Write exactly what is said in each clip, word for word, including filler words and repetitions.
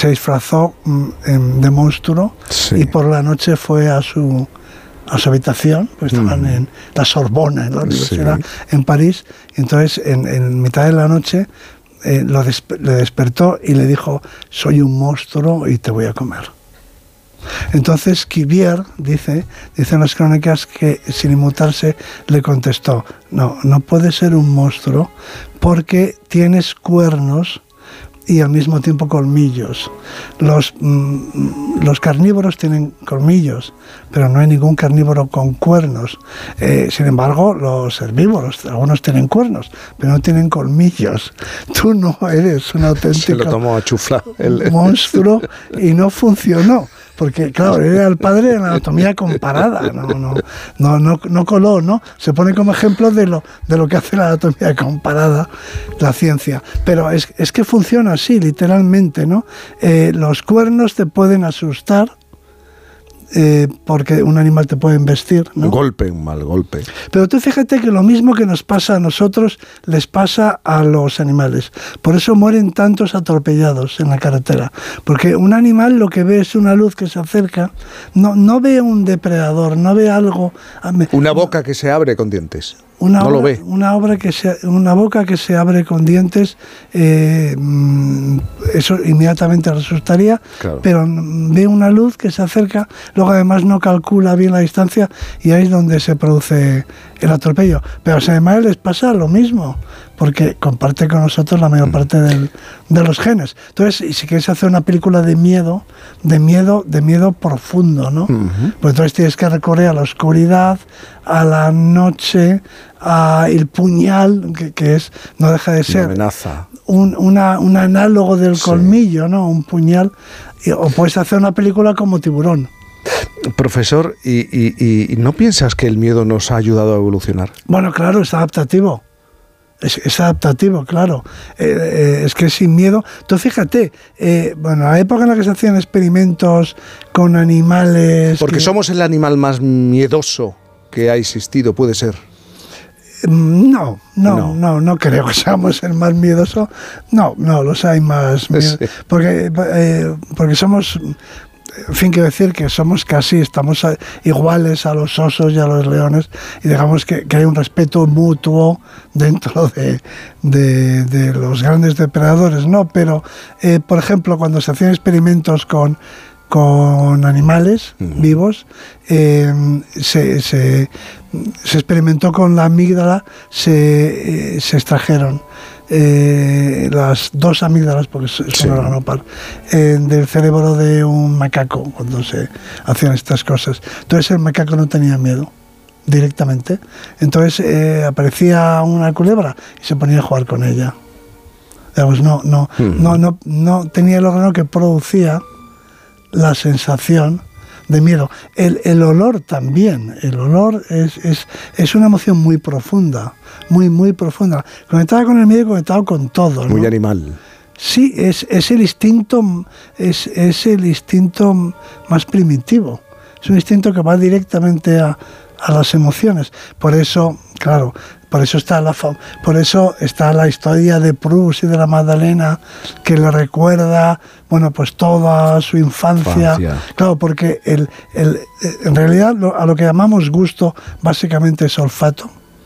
se disfrazó mm, de monstruo sí. y por la noche fue a su a su habitación, pues estaban mm. en la Sorbona, en la universidad sí. en París, y entonces en, en mitad de la noche eh, lo desp- le despertó y le dijo: soy un monstruo y te voy a comer. Entonces Cuvier dice, dice en las crónicas que sin inmutarse le contestó: no, no puedes ser un monstruo porque tienes cuernos y al mismo tiempo colmillos. Los, mm, los carnívoros tienen colmillos, pero no hay ningún carnívoro con cuernos. Eh, sin embargo, los herbívoros, algunos tienen cuernos, pero no tienen colmillos. Tú no eres un auténtico Se lo tomó a chufla el monstruo y no funcionó. Porque, claro, era el padre de la anatomía comparada, no, no, no, no, no coló, ¿no? Se pone como ejemplo de lo, de lo que hace la anatomía comparada, la ciencia. Pero es, es que funciona así, literalmente, ¿no? Eh, los cuernos te pueden asustar, Eh, porque un animal te puede embestir, ¿no? Un golpe, un mal golpe. Pero tú fíjate que lo mismo que nos pasa a nosotros les pasa a los animales. Por eso mueren tantos atropellados en la carretera. Porque un animal lo que ve es una luz que se acerca, no, no ve un depredador, no ve algo... Una boca que se abre con dientes. Una no obra, lo ve. Una, obra que se, una boca que se abre con dientes, eh, eso inmediatamente le asustaría, claro. Pero ve una luz que se acerca, luego además no calcula bien la distancia y ahí es donde se produce el atropello. Pero a los animales les pasa lo mismo, porque comparte con nosotros la mayor parte del, de los genes. Entonces, si quieres hacer una película de miedo, de miedo, de miedo profundo, ¿no? Uh-huh. Pues entonces tienes que recurrir a la oscuridad, a la noche, a el puñal, que, que es, no deja de ser una amenaza. Un, una, un análogo del sí. colmillo, ¿no? Un puñal. Y, o puedes hacer una película como Tiburón. Profesor, ¿y, y, ¿y no piensas que el miedo nos ha ayudado a evolucionar? Bueno, claro, es adaptativo. Es, es adaptativo, claro. Eh, eh, es que sin miedo... Tú fíjate, eh, bueno, a la época en la que se hacían experimentos con animales... Porque que... somos el animal más miedoso que ha existido, puede ser. No, no, no, no, no creo que seamos el más miedoso. No, no, los hay más. Sí. Porque, eh, porque somos... En fin, quiero decir que somos casi, estamos a, iguales a los osos y a los leones, y digamos que, que hay un respeto mutuo dentro de, de, de los grandes depredadores, ¿no? Pero, eh, por ejemplo, cuando se hacían experimentos con, con animales uh-huh. vivos, eh, se, se, se experimentó con la amígdala, se, eh, se extrajeron Eh, las dos amígdalas, porque es sí. un órgano par, eh, del cerebro de un macaco cuando se hacían estas cosas. Entonces el macaco no tenía miedo directamente. Entonces eh, aparecía una culebra y se ponía a jugar con ella. Digamos, no, no, mm. no, no, no tenía el órgano que producía la sensación de miedo. El, el olor también, el olor es, es, es una emoción muy profunda, muy, muy profunda. Conectada con el miedo y conectado con todo, ¿no? Muy animal. Sí, es, es el instinto, es, es el instinto más primitivo. Es un instinto que va directamente a, a las emociones. Por eso, claro, por eso está la por eso está la historia de Proust y de la Magdalena, que le recuerda, bueno, pues toda su infancia. infancia. Claro, porque el, el, en realidad lo, a lo que llamamos gusto básicamente es olfato,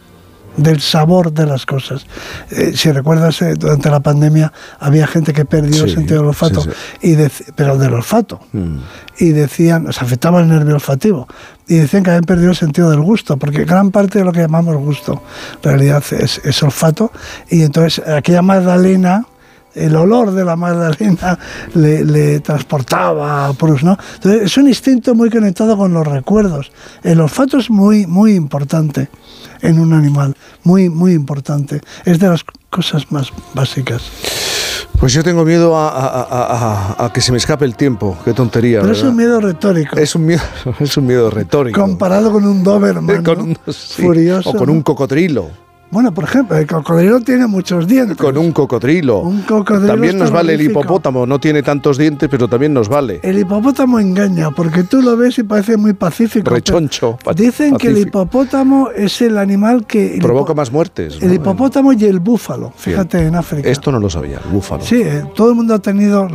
del sabor de las cosas. Eh, si recuerdas, eh, durante la pandemia había gente que perdió sí, el sentido del olfato, sí, sí. Y de, pero del olfato. Mm. Y decían, se afectaba el nervio olfativo. Y decían que habían perdido el sentido del gusto, porque gran parte de lo que llamamos gusto, en realidad es, es olfato. Y entonces aquella Magdalena, el olor de la Magdalena le, le transportaba a Proust, ¿no? Entonces es un instinto muy conectado con los recuerdos. El olfato es muy, muy importante en un animal, muy, muy importante. Es de las cosas más básicas. Pues yo tengo miedo a, a, a, a, a que se me escape el tiempo. Qué tontería. Pero ¿verdad? Es un miedo retórico. Es un miedo, es un miedo retórico. Comparado con un Doberman, con un, ¿no? Sí, Furioso. O con un cocodrilo. Bueno, por ejemplo, el cocodrilo tiene muchos dientes. Con un cocodrilo. Un cocodrilo también nos vale el terrorífico. hipopótamo. No tiene tantos dientes, pero también nos vale. El hipopótamo engaña, porque tú lo ves y parece muy pacífico. Rechoncho. Dicen pacífico. Que el hipopótamo es el animal que... El provoca hipo- más muertes, ¿no? El hipopótamo y el búfalo, fíjate, Bien. en África. Esto no lo sabía, el búfalo. Sí, eh, todo el mundo ha tenido...